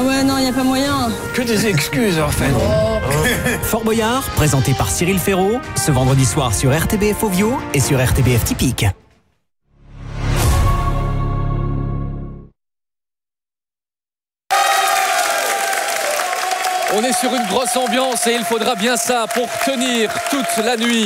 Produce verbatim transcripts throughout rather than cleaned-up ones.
ouais, non, il n'y a pas moyen. Que des excuses, en fait. Oh. Fort Boyard, présenté par Cyril Ferraud, ce vendredi soir sur R T B F Ovio et sur R T B F Typique. On est sur une grosse ambiance et il faudra bien ça pour tenir toute la nuit.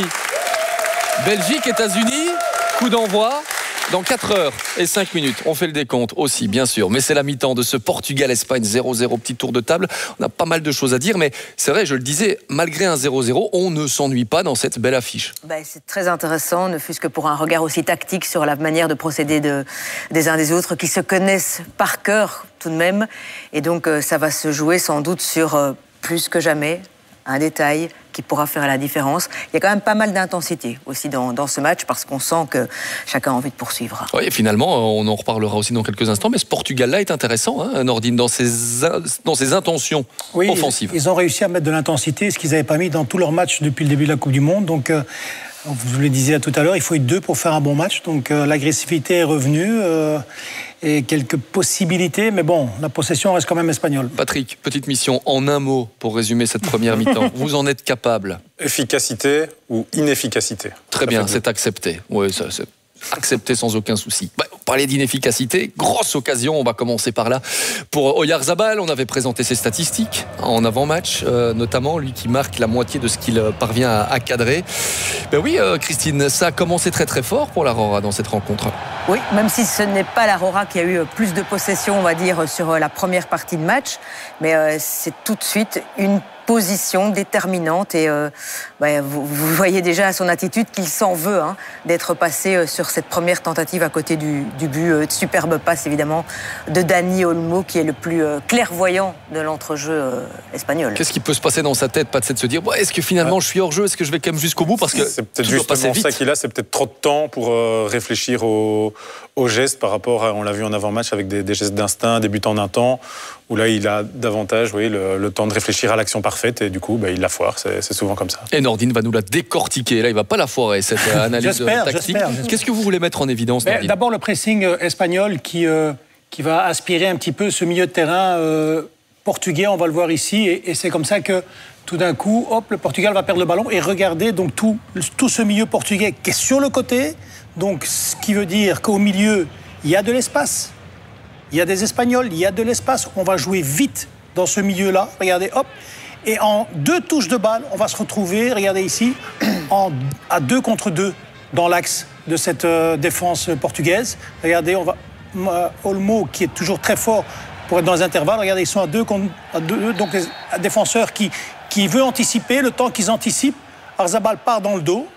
Belgique, États-Unis, coup d'envoi dans quatre heures et cinq minutes. On fait le décompte aussi, bien sûr. Mais c'est la mi-temps de ce Portugal-Espagne zéro zéro. Petit tour de table. On a pas mal de choses à dire, mais c'est vrai, je le disais, malgré un zéro zéro, on ne s'ennuie pas dans cette belle affiche. Ben, c'est très intéressant, ne fût-ce que pour un regard aussi tactique sur la manière de procéder de, des uns des autres, qui se connaissent par cœur tout de même. Et donc, euh, ça va se jouer sans doute sur euh, plus que jamais un détail qui pourra faire la différence. Il y a quand même pas mal d'intensité aussi dans, dans ce match parce qu'on sent que chacun a envie de poursuivre. Oui, et finalement, on en reparlera aussi dans quelques instants, mais ce Portugal-là est intéressant, hein, Nordine, dans ses, dans ses intentions oui, offensives. Ils ont réussi à mettre de l'intensité, ce qu'ils n'avaient pas mis dans tous leurs matchs depuis le début de la Coupe du Monde. Donc, euh, vous le disiez tout à l'heure, il faut être deux pour faire un bon match. Donc, euh, l'agressivité est revenue. Euh, et quelques possibilités, mais bon, la possession reste quand même espagnole. Patrick, petite mission en un mot pour résumer cette première mi-temps. Vous en êtes capable? Efficacité ou inefficacité? Très bien, c'est accepté. Oui, ça, c'est accepté sans aucun souci. Bah, on parlait d'inefficacité, grosse occasion, on va commencer par là. Pour Oyarzabal, on avait présenté ses statistiques en avant-match, euh, notamment lui qui marque la moitié de ce qu'il parvient à, à cadrer. Ben oui, euh, Christine, ça a commencé très très fort pour l'Aurora dans cette rencontre. Oui, même si ce n'est pas l'Aurora qui a eu plus de possession, on va dire, sur la première partie de match, mais euh, c'est tout de suite une position déterminante et euh, bah, vous, vous voyez déjà à son attitude qu'il s'en veut hein, d'être passé euh, sur cette première tentative à côté du, du but. Euh, superbe passe évidemment de Dani Olmo qui est le plus euh, clairvoyant de l'entrejeu euh, espagnol. Qu'est-ce qui peut se passer dans sa tête, pas de se dire bon, est-ce que finalement je suis hors jeu, est-ce que je vais quand même jusqu'au bout parce que c'est peut-être justement ça qu'il a, c'est peut-être trop de temps pour euh, réfléchir aux, aux gestes par rapport à, on l'a vu en avant-match avec des, des gestes d'instinct, des buts en un temps où là il a davantage oui, le, le temps de réfléchir à l'action parfaite et du coup bah, il la foire, c'est, c'est souvent comme ça. Et Nordine va nous la décortiquer, là il va pas la foirer cette analyse j'espère, tactique. J'espère, j'espère. Qu'est-ce que vous voulez mettre en évidence, Nordine? D'abord le pressing espagnol qui, euh, qui va aspirer un petit peu ce milieu de terrain euh, portugais, on va le voir ici et, et c'est comme ça que tout d'un coup, hop, le Portugal va perdre le ballon et regardez donc tout, tout ce milieu portugais qui est sur le côté, donc ce qui veut dire qu'au milieu il y a de l'espace. Il y a des Espagnols, il y a de l'espace. On va jouer vite dans ce milieu-là. Regardez, hop. Et en deux touches de balle, on va se retrouver, regardez ici, en, à deux contre deux dans l'axe de cette euh, défense portugaise. Regardez, on va, euh, Olmo, qui est toujours très fort pour être dans les intervalles. Regardez, ils sont à deux contre à deux. Donc, les défenseurs qui, qui veut anticiper. Le temps qu'ils anticipent, Oyarzabal part dans le dos.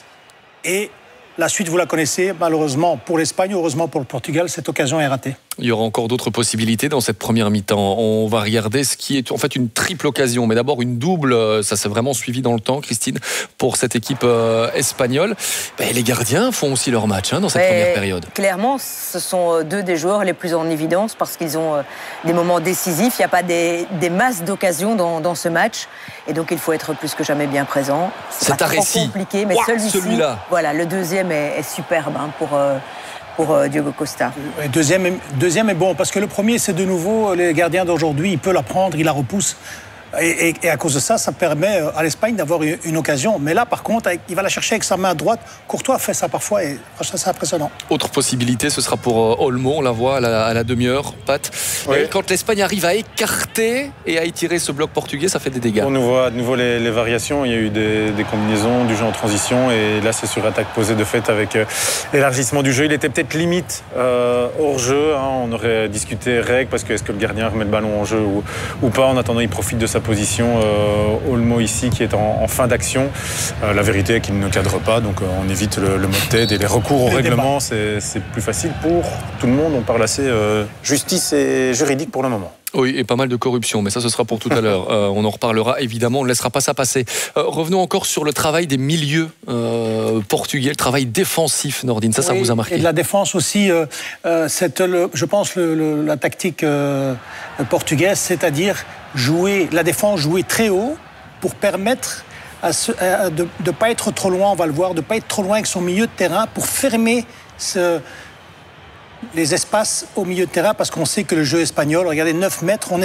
Et la suite, vous la connaissez, malheureusement pour l'Espagne, heureusement pour le Portugal, cette occasion est ratée. Il y aura encore d'autres possibilités dans cette première mi-temps. On va regarder ce qui est en fait une triple occasion, mais d'abord une double, ça s'est vraiment suivi dans le temps, Christine, pour cette équipe euh, espagnole. Ben, les gardiens font aussi leur match hein, dans cette Mais première période. Clairement, ce sont deux des joueurs les plus en évidence parce qu'ils ont des moments décisifs. Il n'y a pas des, des masses d'occasions dans, dans ce match. Et donc, il faut être plus que jamais bien présent. C'est C'est pas un trop récit. compliqué, mais Ouah, celui-ci, celui-là. voilà, le deuxième est, est superbe hein, pour... Euh, pour euh, Diogo Costa. Deuxième est, deuxième est bon, parce que le premier, c'est de nouveau, les gardiens d'aujourd'hui, il peut la prendre, il la repousse. Et, et, et à cause de ça, ça permet à l'Espagne d'avoir une, une occasion. Mais là, par contre, il va la chercher avec sa main droite. Courtois fait ça parfois et ça, c'est impressionnant. Autre possibilité, ce sera pour Olmo, on la voit à la, à la demi-heure, Pat. Oui. Quand l'Espagne arrive à écarter et à étirer ce bloc portugais, ça fait des dégâts. On nous voit de nouveau les, les variations, il y a eu des, des combinaisons, du jeu en transition et là c'est sur attaque posée de fait avec euh, l'élargissement du jeu. Il était peut-être limite euh, hors jeu, hein. On aurait discuté règles parce que est-ce que le gardien remet le ballon en jeu ou, ou pas. En attendant, il profite de sa position. Euh, Olmo ici qui est en, en fin d'action. Euh, la vérité est qu'il ne cadre pas, donc euh, on évite le, le mot de tête et les recours au règlement, c'est, c'est plus facile pour tout le monde. On parle assez euh, justice et juridique pour le moment. Oui, et pas mal de corruption, mais ça, ce sera pour tout à l'heure. Euh, on en reparlera, évidemment, on ne laissera pas ça passer. Euh, revenons encore sur le travail des milieux euh, portugais, le travail défensif, Nordine. Ça, oui, ça vous a marqué. Et de la défense aussi, euh, euh, c'est, le, je pense, le, le, la tactique euh, portugaise, c'est-à-dire jouer, la défense jouer très haut pour permettre à ce, à, de ne pas être trop loin, on va le voir, de ne pas être trop loin avec son milieu de terrain pour fermer ce... les espaces au milieu de terrain parce qu'on sait que le jeu espagnol, regardez, neuf mètres, on est